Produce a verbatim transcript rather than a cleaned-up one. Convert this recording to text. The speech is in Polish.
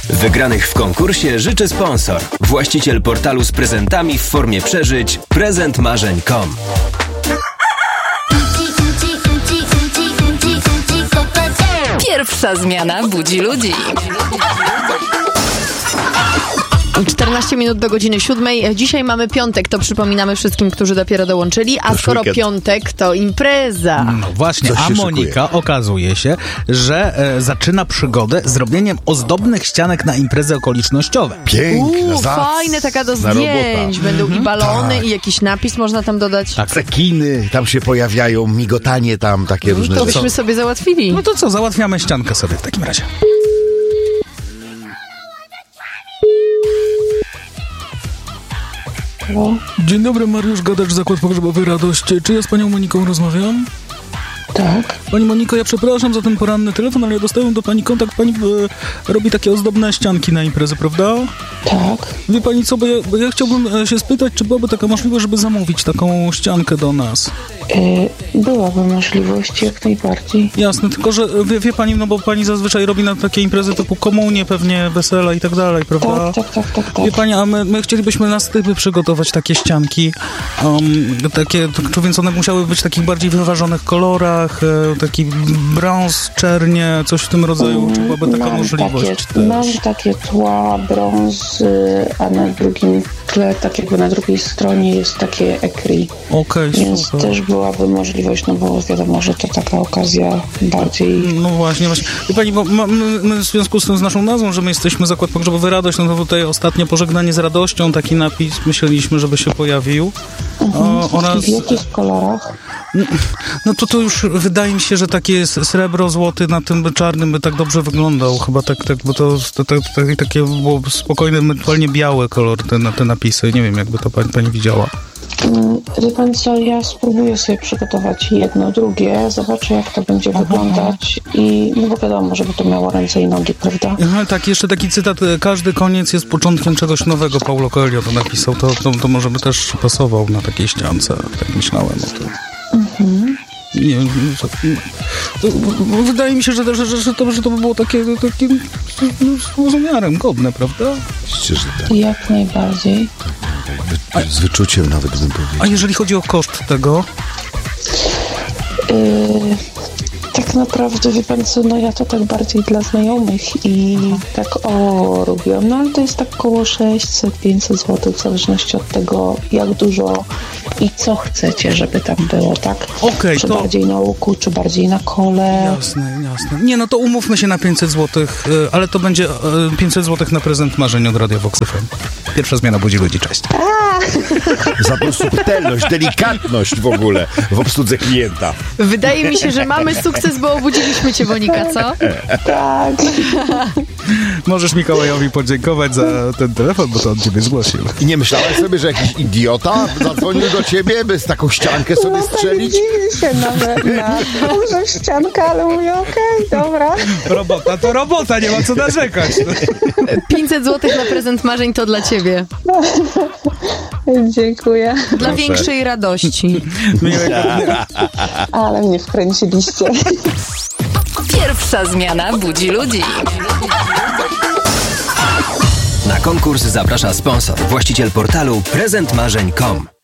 Wygranych w konkursie życzy sponsor. Właściciel portalu z prezentami w formie przeżyć prezent marzeń kropka com. Pierwsza zmiana budzi ludzi. czternaście minut do godziny siódmej. Dzisiaj mamy piątek, to przypominamy wszystkim, którzy dopiero dołączyli, a Już skoro weekend. piątek, to impreza. No właśnie, Coś a się Monika szykuje. okazuje się, że e, zaczyna przygodę z robieniem ozdobnych ścianek na imprezy okolicznościowe. Piękna, Uuu, zacna fajne, taka do robota. zdjęć. Będą i balony, Tak. i jakiś napis można tam dodać. Tak. Cekiny tam się pojawiają, migotanie tam, takie różne To rzeczy. byśmy sobie załatwili. No to co, załatwiamy ściankę sobie w takim razie. Dzień dobry, Mariusz Gadacz, Zakład Pogrzebowy Radość. Czy ja z panią Moniką rozmawiam? Tak, Pani Moniko, ja przepraszam za ten poranny telefon, ale ja dostałem do pani kontakt. Pani e, robi takie ozdobne ścianki na imprezę, prawda? tak. Wie pani co, bo ja, bo ja chciałbym e, się spytać, czy byłaby taka możliwość, żeby zamówić taką ściankę do nas. Yy, byłaby możliwość jak najbardziej. Jasne, tylko że e, wie, wie pani, no bo pani zazwyczaj robi na takie imprezy typu komunie, pewnie wesela i tak dalej, prawda? Tak, tak, tak, tak, tak. Wie pani, a my, my chcielibyśmy na stypy przygotować takie ścianki, um, takie, to, więc one musiały być w takich bardziej wyważonych kolorach, e, taki brąz, czernie, coś w tym rodzaju, czy byłaby taka mam możliwość takie, też? Mam takie tła, brąz, y, a na drugim tle, tak jakby na drugiej stronie jest takie ekry. Okej, Więc super. też byłaby możliwość, no bo wiadomo, że to taka okazja bardziej... No właśnie, właśnie. Wie pani, bo ma- my, my w związku z tym, z naszą nazwą, że my jesteśmy Zakład Pogrzebowy Radość, no to tutaj ostatnie pożegnanie z radością, taki napis myśleliśmy, żeby się pojawił. O, oraz, W jakich kolorach? no to to już wydaje mi się, że takie s- srebro, złoty na tym czarnym by tak dobrze wyglądał. Chyba tak, tak bo to, to, to, to takie było spokojne, ewentualnie biały kolor, te, te napisy. Nie wiem, jakby to pani, pani widziała. Mm, Wie pan co, ja spróbuję sobie przygotować jedno, drugie, zobaczę jak to będzie wyglądać i no bo wiadomo, żeby to miało ręce i nogi, prawda? Aha, tak, jeszcze taki cytat, e, każdy koniec jest początkiem czegoś nowego, Paulo Coelho to napisał, to, to, to może by też pasował na takiej ściance, tak myślałem o tym. Mhm. Nie wiem, to, to, bo wydaje mi się, że, że, że, że, to, że to by było takie, takie z rozmiarem godne, prawda? Oczywiście, że tak. Jak najbardziej. Wy, z wyczuciem nawet bym powiedział. A jeżeli chodzi o koszt tego, Yy, tak naprawdę, wie pan co, no ja to tak bardziej dla znajomych i tak o robiłam, no ale to jest tak około sześćset pięćset złotych w zależności od tego, jak dużo i co chcecie, żeby tam było, tak? Okej, czy to- bardziej na łuku, czy bardziej na kole. jasne, jasne. Nie, no to umówmy się na pięćset złotych, e, ale to będzie e, pięćset złotych na prezent marzeń od Radia Vox F M. Pierwsza zmiana budzi ludzi, cześć. Za tą subtelność, delikatność w ogóle w obsłudze klienta. Wydaje mi się, że mamy sukces, bo obudziliśmy cię, Monika, co? Tak. Możesz Mikołajowi podziękować za ten telefon, bo to on ciebie zgłosił. I nie myślałeś sobie, że jakiś idiota zadzwonił do ciebie, by z taką ściankę sobie strzelić? Dziwi się nawet na dużą ściankę, ale mówię, okej, dobra. Robota to robota, nie ma co narzekać. pięćset złotych na prezent marzeń to dla ciebie. Dziękuję. Dla większej radości. Ale mnie wkręciliście. Pierwsza zmiana budzi ludzi. Na konkurs zaprasza sponsor. Właściciel portalu prezent marzeń kropka com.